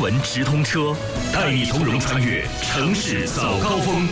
闻直通车，带你从容穿越城市早高峰。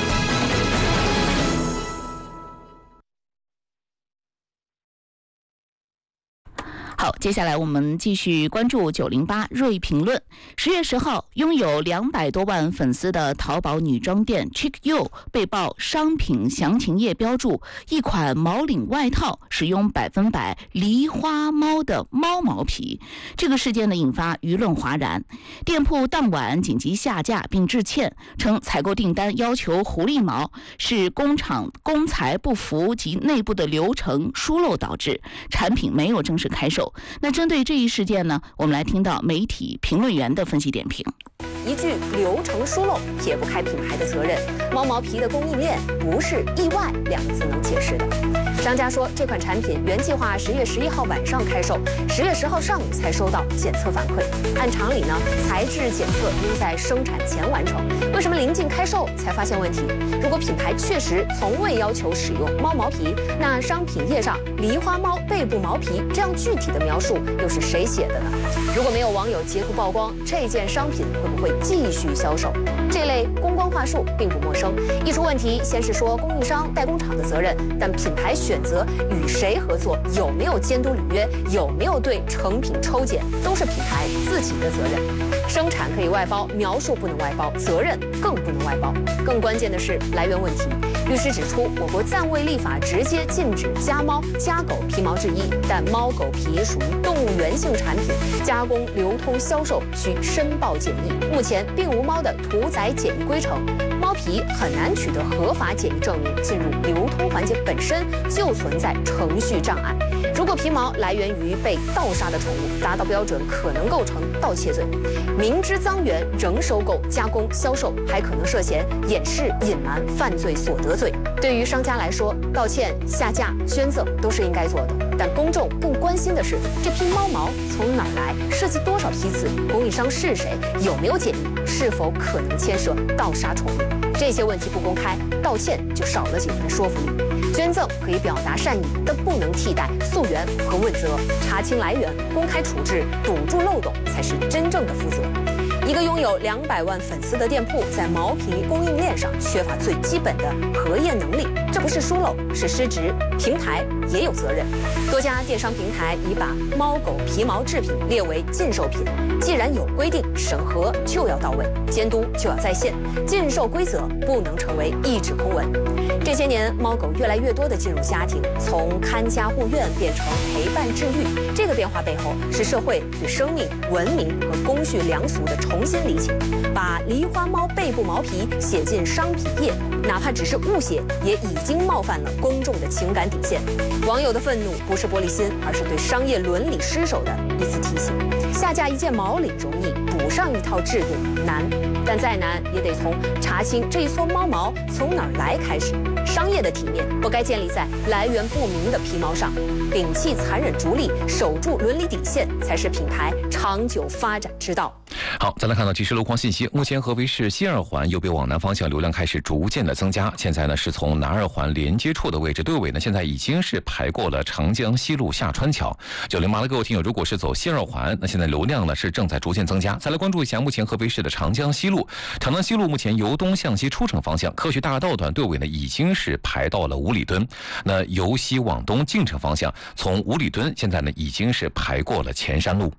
好，接下来我们继续关注908锐评论。10月10号，拥有200多万粉丝的淘宝女装店 Chic You 被曝商品详情页标注一款毛领外套使用100%狸花猫的猫毛皮。这个事件呢引发舆论哗然，店铺当晚紧急下架并致歉，称采购订单要求狐狸毛是工厂工材不符及内部的流程疏漏导致，产品没有正式开售。那针对这一事件呢，我们来听到媒体评论员的分析点评。 一句流程疏漏撇不开品牌的责任，猫毛皮的供应链不是意外2个字能解释的。商家说这款产品原计划10月11号晚上开售，10月10号上午才收到检测反馈。按常理呢，材质检测应在生产前完成，为什么临近开售才发现问题？如果品牌确实从未要求使用猫毛皮，那商品页上狸花猫背部毛皮这样具体的描述又是谁写的呢？如果没有网友截图曝光，这件商品会不会继续销售？这类公关话术并不陌生。一出问题，先是说供应商、代工厂的责任，但品牌选择与谁合作，有没有监督履约，有没有对成品抽检，都是品牌自己的责任。生产可以外包，描述不能外包，责任更不能外包。更关键的是来源问题。律师指出，我国暂未立法直接禁止家猫、家狗皮毛制衣，但猫狗皮属于动物源性产品，加工、流通、销售需申报检疫。目前并无猫的屠宰检疫规程，猫皮很难取得合法检疫证明，进入流通环节本身就存在程序障碍。如果皮毛来源于被盗杀的宠物，达到标准可能构成盗窃罪。明知赃源仍收购、加工、销售，还可能涉嫌掩饰、隐瞒犯罪所得罪。对于商家来说，道歉、下架、捐赠都是应该做的，但公众更关心的是这批猫毛从哪儿来，涉及多少批次，供应商是谁，有没有检疫，是否可能牵涉盗杀宠物。这些问题不公开，道歉就少了几分说服力。捐赠可以表达善意，但不能替代溯源和问责，查清来源，公开处置，堵住漏洞，才是真正的负责。一个拥有200万粉丝的店铺，在毛皮供应链上缺乏最基本的核验能力，这不是疏漏，是失职。平台也有责任。多家电商平台已把猫狗皮毛制品列为禁售品，既然有规定，审核就要到位，监督就要在线，禁售规则不能成为一纸空文。这些年，猫狗越来越多地进入家庭，从看家护院变成陪伴治愈。这个变化背后是社会对生命、文明和公序良俗的重新理解。把狸花猫背部毛皮写进商品页，哪怕只是误写，也已经冒犯了公众的情感底线。网友的愤怒不是玻璃心，而是对商业伦理失守的一次提醒。下架一件毛领容易，补上一套制度难，但再难也得从查清这一撮猫毛从哪儿来开始。商业的体面不该建立在来源不明的皮毛上，摒弃残忍逐利，守住伦理底线，才是品牌长久发展之道。 好，再来看到即时路况信息。目前合肥市西二环右北往南方向流量开始逐渐的增加，现在呢是从南二环连接处的位置，队尾呢现在已经是排过了长江西路下川桥。908的各位听友，如果是走西二环，那现在流量呢是正在逐渐增加。再来关注一下目前合肥市的长江西路，长江西路目前由东向西出城方向，科学大道段队尾呢已经是排到了五里墩。那由西往东进城方向，从五里墩现在呢已经是排过了前山路。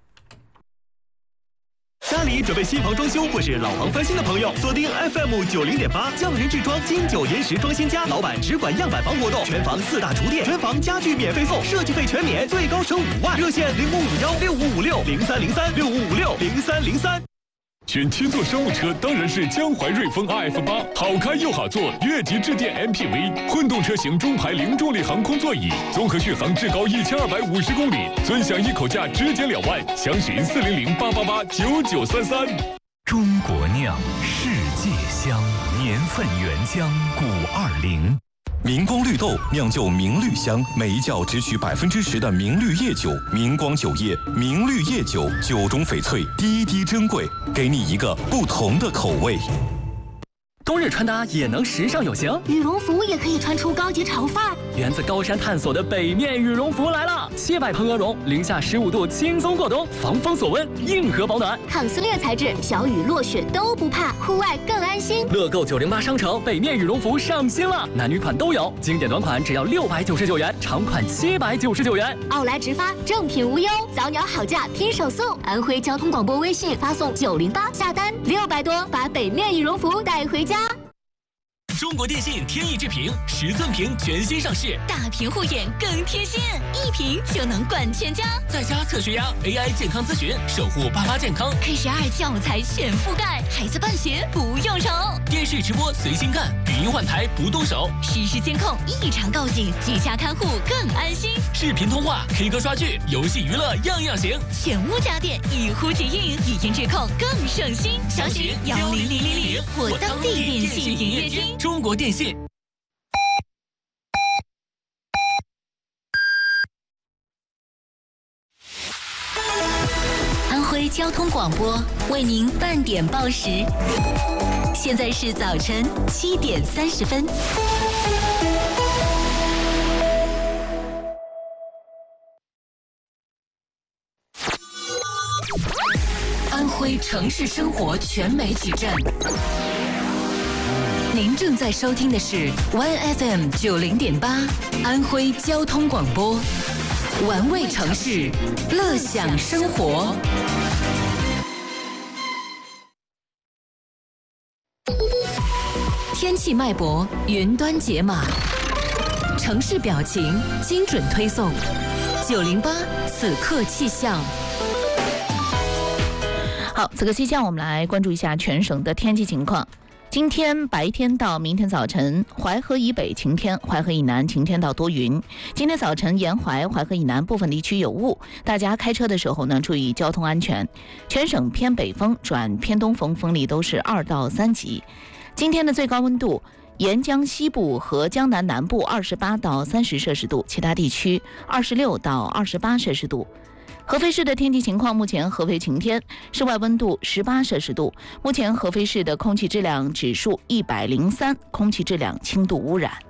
家里准备新房装修或是老房翻新的朋友，锁定 FM90.8，匠人制装金9延时装新家，老板只管样板房活动，全房4大厨电，全房家具免费送，设计费全免，最高省5万。热线0551655605560303。 选七座商务车当然是江淮瑞风 RF8，好开又好坐，越级致电 MPV， 混动车型中排零重力航空座椅，综合续航至高1250公里，尊享一口价直减2万，详询40088889933。 中国酿，世界香，年份原浆520。 明光绿豆酿就明绿香，每一窖只取10%的明绿叶酒，明光酒业明绿叶酒，酒中翡翠，滴滴珍贵，给你一个不同的口味。 冬日穿搭也能时尚有型， 羽绒服也可以穿出高级潮范儿。 源自高山探索的北面羽绒服来了，700蓬鹅绒，零下15度轻松过冬，防风锁温，硬核保暖， 抗撕裂材质，小雨落雪都不怕，户外更安心。 乐购908商城北面羽绒服上新了，男女款都有，经典短款只要699元，长款799元。 奥莱直发，正品无忧，早鸟好价听手速。安徽交通广播微信发送908下单，600多把北面羽绒服带回家。 中国电信天翼智屏10寸屏全新上市， 大屏护眼更贴心，1屏就能管全家。 在家测血压 ，AI 健康咨询，守护爸妈健康。 K12教材全覆盖，孩子办学不用愁。 电视直播随心干，语音换台不动手。 实时监控，异常告警，居家看护更安心。 视频通话、K 歌刷剧、游戏娱乐样样行。 全屋家电一呼即应，语音质控更省心。详询10000或当地电信营业厅。 中国电信。 安徽交通广播为您半点报时，现在是早晨7点30分。安徽城市生活全媒体站。您正在收听的是 OneFM 90.8安徽交通广播，玩味城市，乐享生活。天气脉搏，云端解码，城市表情，精准推送。908此刻气象。 好，此刻气象，我们来关注一下全省的天气情况。今天白天到明天早晨，淮河以北晴天，淮河以南晴天到多云。今天早晨沿淮河以南部分地区有雾，大家开车的时候呢，注意交通安全。全省偏北风转偏东风，风力都是2到3级。今天的最高温度，沿江西部和江南南部28到30摄氏度，其他地区26到28摄氏度。合肥市的天气情况，目前合肥晴天，室外温度18摄氏度。目前合肥市的空气质量指数103，空气质量轻度污染。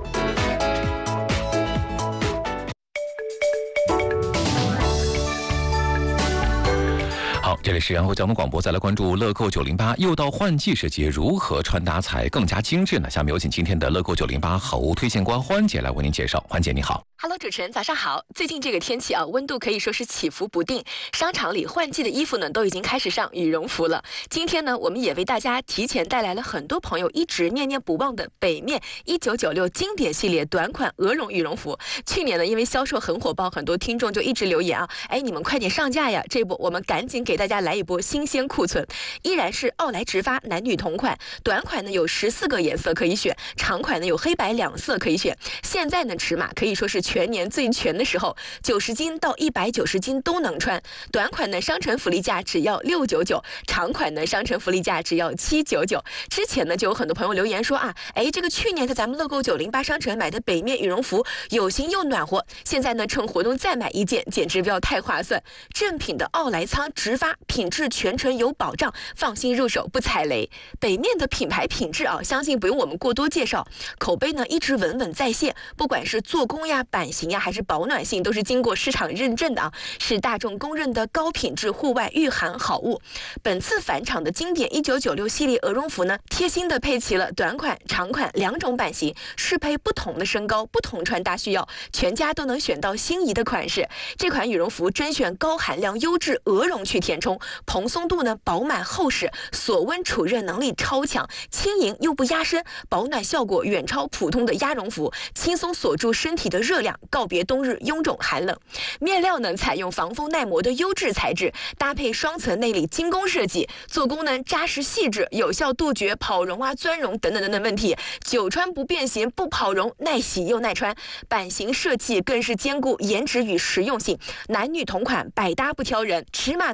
好，这里是安徽交通广播，再来关注乐购908，又到换季时节，如何穿搭才更加精致呢？下面有请今天的乐购908好物推荐官欢姐来为您介绍。欢姐你好。 Hello， 主持人早上好。最近这个天气啊，温度可以说是起伏不定，商场里换季的衣服呢都已经开始上羽绒服了。今天呢，我们也为大家提前带来了很多朋友一直念念不忘的北面1996经典系列短款鹅绒羽绒服。去年呢，因为销售很火爆，很多听众就一直留言啊，你们快点上架呀！这波我们赶紧给大家来一波新鲜库存，依然是奥莱直发男女同款，短款呢有14个颜色可以选，长款呢有黑白2色可以选。现在呢尺码可以说是全年最全的时候，90斤到190斤都能穿。短款呢商城福利价只要699，长款呢商城福利价只要799。之前呢就有很多朋友留言说啊，这个去年在咱们乐购908商城买的北面羽绒服有型又暖和，现在呢趁活动再买一件，简直不要太划算。正品的奥莱仓直发，品质全程有保障，放心入手不踩雷。北面的品牌品质啊，相信不用我们过多介绍，口碑呢一直稳稳在线，不管是做工呀、版型呀，还是保暖性，都是经过市场认证的啊，是大众公认的高品质户外御寒好物。本次返场的经典1996系列鹅绒服呢，贴心的配齐了短款、长款2种版型，适配不同的身高、不同穿搭需要，全家都能选到心仪的款式。这款羽绒服甄选高含量优质鹅绒去填充，蓬松度呢饱满厚实，锁温储热能力超强，轻盈又不压身，保暖效果远超普通的鸭绒服，轻松锁住身体的热量，告别冬日臃肿寒冷。面料呢采用防风耐磨的优质材质，搭配双层内里精工设计，做工呢扎实细致，有效杜绝跑绒啊、钻绒等等问题，久穿不变形，不跑绒，耐洗又耐穿。版型设计更是兼顾颜值与实用性，男女同款百搭不挑人，尺码呢从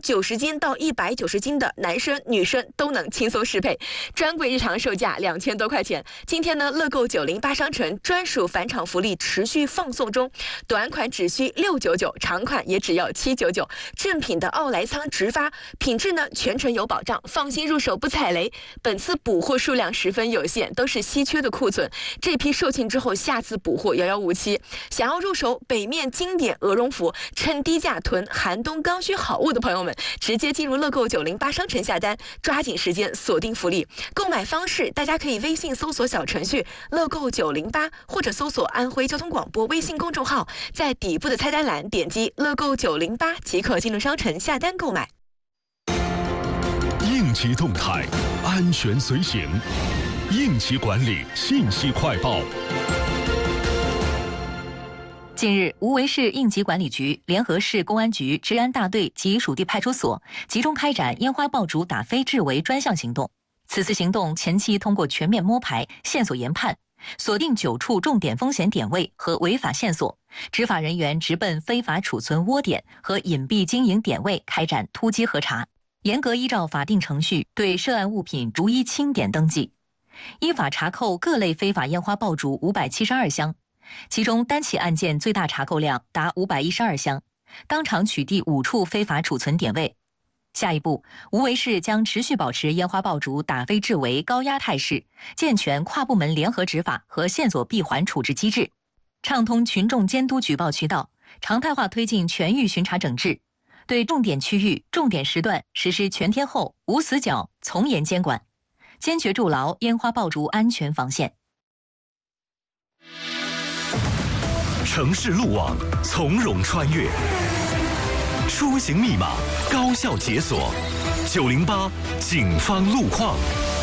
90斤到190斤的男生女生都能轻松适配，专柜日常售价2000多块钱。今天呢，乐购908商城专属返场福利持续放送中，短款只需699，长款也只要799。正品的奥莱仓直发，品质呢全程有保障，放心入手不踩雷。本次补货数量十分有限，都是稀缺的库存，这批售罄之后，下次补货遥遥无期。想要入手北面经典鹅绒服，趁低价囤寒冬刚需好物的朋友们，直接进入乐购908商城下单，抓紧时间锁定福利。购买方式，大家可以微信搜索小程序乐购908，或者搜索安徽交通广播微信公众号，在底部的菜单栏点击乐购908即可进入商城下单购买。 应急动态，安全随行，应急管理信息快报。 近日，无为市应急管理局联合市公安局治安大队及属地派出所集中开展烟花爆竹打非治围专项行动。此次行动前期通过全面摸排、线索研判，锁定9处重点风险点位和违法线索，执法人员直奔非法储存窝点和隐蔽经营点位开展突击核查，严格依照法定程序对涉案物品逐一清点登记，依法查扣各类非法烟花爆竹572箱。其中单起案件最大查扣量达512箱，当场取缔5处非法储存点位。下一步，无为市将持续保持烟花爆竹打非治围高压态势，健全跨部门联合执法和线索闭环处置机制，畅通群众监督举报渠道，常态化推进全域巡查整治，对重点区域、重点时段实施全天候、无死角、从严监管，坚决筑牢烟花爆竹安全防线。 城市路网从容穿越，出行密码高效解锁。908警方路况。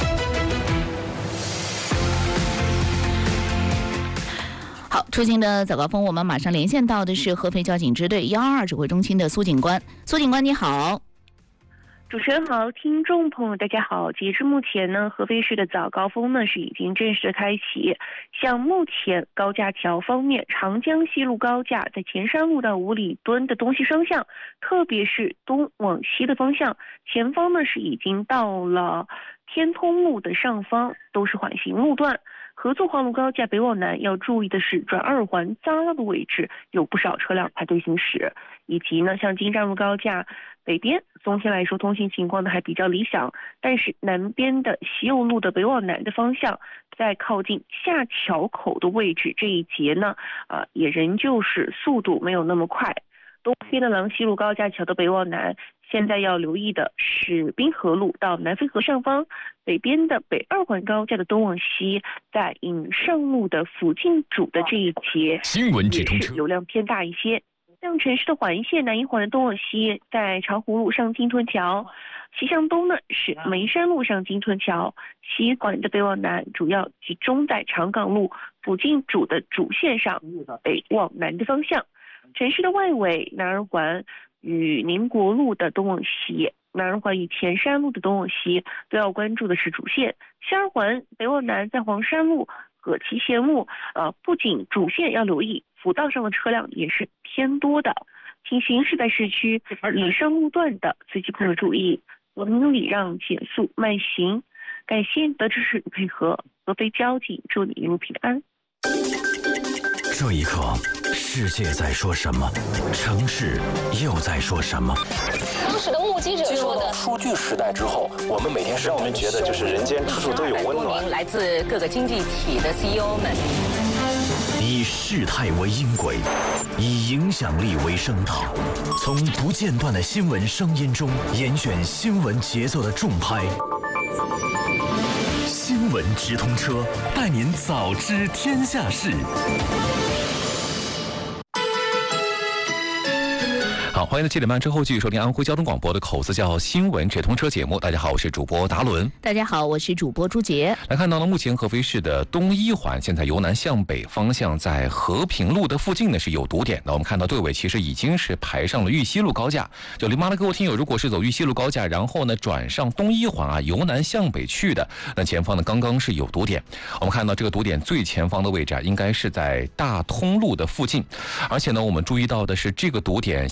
好，出行的早高峰，我们马上连线到的是合肥交警支队122指挥中心的苏警官。苏警官，你好。 主持人好，听众朋友大家好。截至目前呢，合肥市的早高峰呢是已经正式开启。像目前高架桥方面，长江西路高架在前山路到五里墩的东西双向，特别是东往西的方向，前方呢是已经到了天通路的上方，都是缓行路段。合作环路高架北往南要注意的是，转2环匝道的位置有不少车辆排队行驶，以及呢像京站路高架北边总体来说通行情况呢还比较理想，但是南边的西右路的北往南的方向，在靠近下桥口的位置这一节呢，也仍旧是速度没有那么快。东边的郎西路高架桥的北往南，现在要留意的是滨河路到南汾河上方，北边的北2环高架的东往西，在引上路的附近主的这一节， 新闻直通车流量偏大一些。像城市的环线南1环的东往西，在长湖路上金屯桥，西向东呢是眉山路上金屯桥，西环的北往南主要集中在长岗路附近主的主线上，北往南的方向。城市的外围南2环与宁国路的东往西，南2环与前山路的东往西都要关注的是主线。西2环北往南在黄山路和祁贤路，不仅主线要留意，辅道上的车辆也是偏多的，请行驶在市区以上路段的司机朋友注意，我们礼让减速慢行。感谢你的支持与配合，合肥交警祝你一路平安。 这一刻，世界在说什么？城市又在说什么？ 当时的目击者说的， 数据时代之后，我们每天让我们觉得就是人间处处都有温暖。 来自各个经济体的 CEO 们， 以事态为音轨，以影响力为声道，从不间断的新闻声音中严选新闻节奏的重拍。新闻直通车，带您早知天下事。 好，欢迎在7点半之后继续收听安徽交通广播的口子叫新闻直通车节目。大家好，我是主播达伦。 大家好，我是主播朱杰。 来看到了目前合肥市的东1环，现在由南向北方向在和平路的附近呢是有堵点的。我们看到队尾其实已经是排上了玉溪路高架。908的各位听友，如果是走玉溪路高架，然后呢转上东1环由南向北去的，那前方呢刚刚是有堵点。我们看到这个堵点最前方的位置应该是在大通路的附近，而且呢我们注意到的是这个堵点现在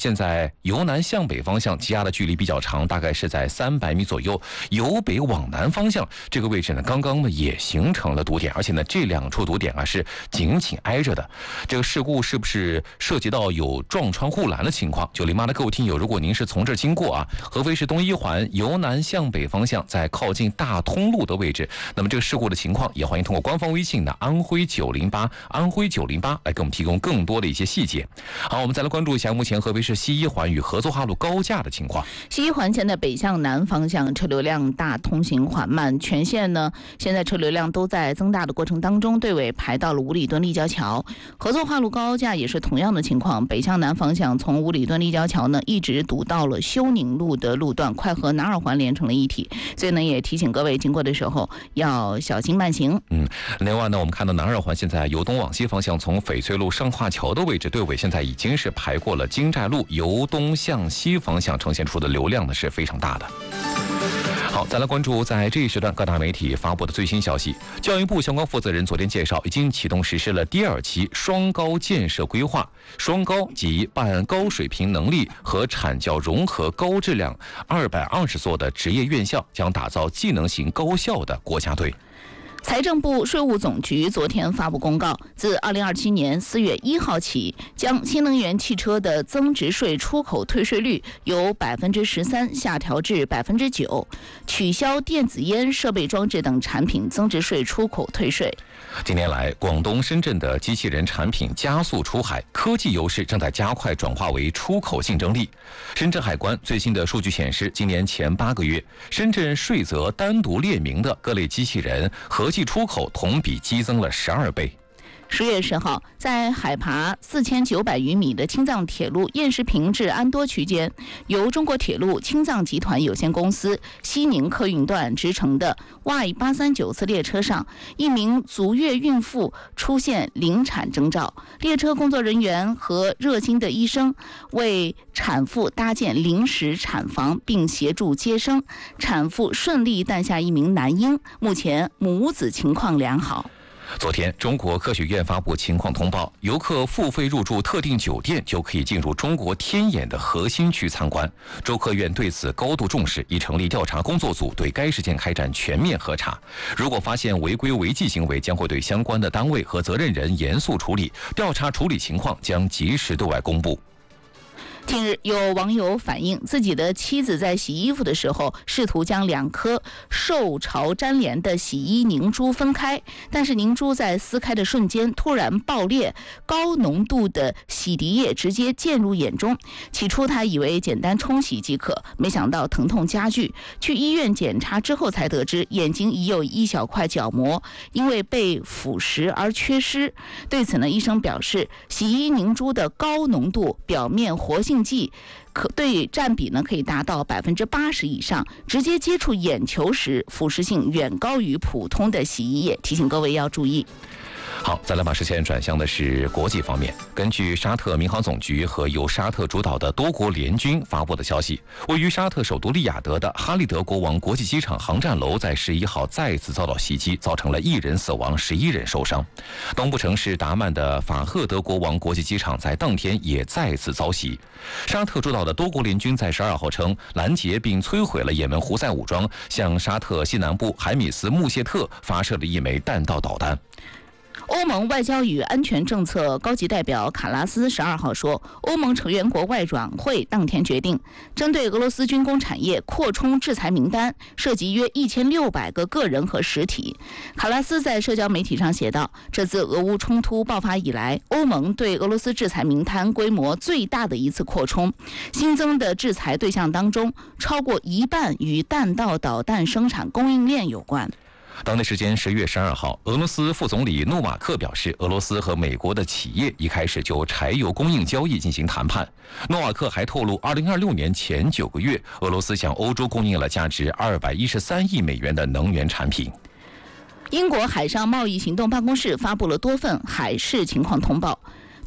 在由南向北方向积压的距离比较长，大概是在300米左右。由北往南方向这个位置呢，刚刚呢也形成了堵点，而且呢这2处堵点啊是紧紧挨着的。这个事故是不是涉及到有撞穿护栏的情况？908的各位听友，如果您是从这儿经过啊，合肥市东一环由南向北方向，在靠近大通路的位置，那么这个事故的情况，也欢迎通过官方微信的安徽908来给我们提供更多的一些细节。好，我们再来关注一下目前合肥市西一环与合作化路高架的情况。 西一环现在北向南方向车流量大，通行缓慢，全线呢现在车流量都在增大的过程当中，队尾排到了五里墩立交桥。合作化路高架也是同样的情况，北向南方向从五里墩立交桥呢一直堵到了休宁路的路段，快和南二环连成了一体，所以呢也提醒各位经过的时候要小心慢行。 另外呢，我们看到南二环现在由东往西方向，从翡翠路上化桥的位置，队尾现在已经是排过了金寨路，由东向西方向呈现出的流量呢是非常大的。好，再来关注在这一时段各大媒体发布的最新消息。教育部相关负责人昨天介绍，已经启动实施了第2期双高建设规划。双高即办高水平能力和产教融合高质量220所的职业院校，将打造技能型高校的国家队。 财政部税务总局昨天发布公告，自2027年4月1号起，将新能源汽车的增值税出口退税率由13%下调至9%，取消电子烟设备装置等产品增值税出口退税。 近年来，广东、深圳的机器人产品加速出海，科技优势正在加快转化为出口竞争力。深圳海关最新的数据显示，今年前8个月，深圳税则单独列明的各类机器人合计出口同比激增了12倍。 10月10号，在海拔4900余米的青藏铁路偃师坪至安多区间，由中国铁路青藏集团有限公司西宁客运段直乘的 Y839 次列车上，一名足月孕妇出现临产征兆，列车工作人员和热心的医生为产妇搭建临时产房，并协助接生，产妇顺利诞下一名男婴，目前母子情况良好。 昨天，中国科学院发布情况通报，游客付费入住特定酒店就可以进入中国天眼的核心区参观。中科院对此高度重视，已成立调查工作组，对该事件开展全面核查。如果发现违规违纪行为，将会对相关的单位和责任人严肃处理，调查处理情况将及时对外公布。 近日，有网友反映自己的妻子在洗衣服的时候，试图将2颗受潮粘连的洗衣凝珠分开，但是凝珠在撕开的瞬间突然爆裂，高浓度的洗涤液直接溅入眼中。起初他以为简单冲洗即可，没想到疼痛加剧，去医院检查之后才得知眼睛已有一小块角膜因为被腐蚀而缺失。对此呢，医生表示，洗衣凝珠的高浓度表面活性剂对占比呢可以达到80%以上，直接接触眼球时腐蚀性远高于普通的洗衣液，提醒各位要注意。 好，再来把视线转向的是国际方面。根据沙特民航总局和由沙特主导的多国联军发布的消息，位于沙特首都利雅得的哈利德国王国际机场航站楼在11号再次遭到袭击，造成了1人死亡，11人受伤。东部城市达曼的法赫德国王国际机场在当天也再次遭袭。沙特主导的多国联军在12号称，拦截并摧毁了也门胡塞武装向沙特西南部海米斯穆谢特发射的一枚弹道导弹。 欧盟外交与安全政策高级代表卡拉斯12号说，欧盟成员国外长会当天决定，针对俄罗斯军工产业扩充制裁名单，涉及约1600个个人和实体。卡拉斯在社交媒体上写道，这自俄乌冲突爆发以来，欧盟对俄罗斯制裁名单规模最大的一次扩充，新增的制裁对象当中，超过一半与弹道导弹生产供应链有关。 当地时间10月12号，俄罗斯副总理诺瓦克表示，俄罗斯和美国的企业一开始就柴油供应交易进行谈判。诺瓦克还透露，2026年前9个月，俄罗斯向欧洲供应了价值213亿美元的能源产品。 英国海上贸易行动办公室发布了多份海事情况通报。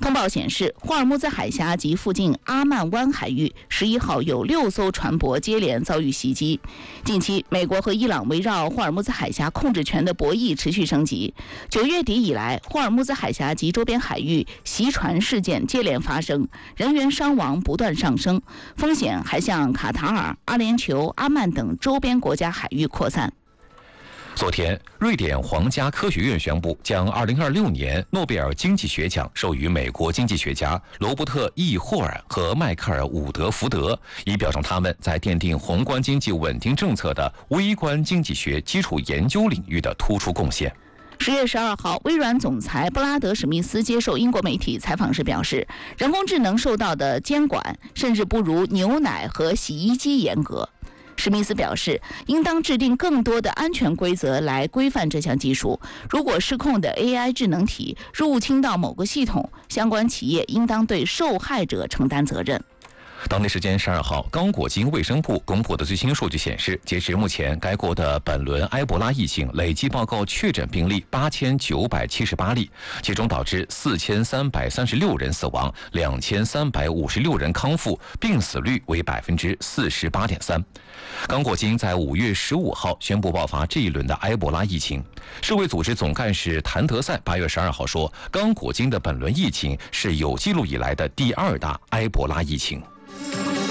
通报显示，霍尔木兹海峡及附近阿曼湾海域11号有6艘船舶接连遭遇袭击。近期，美国和伊朗围绕霍尔木兹海峡控制权的博弈持续升级。9月底以来，霍尔木兹海峡及周边海域袭船事件接连发生，人员伤亡不断上升，风险还向卡塔尔、阿联酋、阿曼等周边国家海域扩散。 昨天，瑞典皇家科学院宣布，将2026年诺贝尔经济学奖授予美国经济学家罗伯特 ·E. 霍尔和迈克尔·伍德福德，以表彰他们在奠定宏观经济稳定政策的微观经济学基础研究领域的突出贡献。 10月12号，微软总裁布拉德·史密斯接受英国媒体采访时表示，人工智能受到的监管甚至不如牛奶和洗衣机严格。史密斯表示，应当制定更多的安全规则来规范这项技术。如果失控的 AI 智能体入侵到某个系统，相关企业应当对受害者承担责任。 当地时间12号，刚果金卫生部公布的最新数据显示，截至目前，该国的本轮埃博拉疫情累计报告确诊病例8978例，其中导致4336人死亡，2356人康复，病死率为48.3%。刚果金在5月15号宣布爆发这一轮的埃博拉疫情。世卫组织总干事谭德赛8月12号说，刚果金的本轮疫情是有记录以来的第2大埃博拉疫情。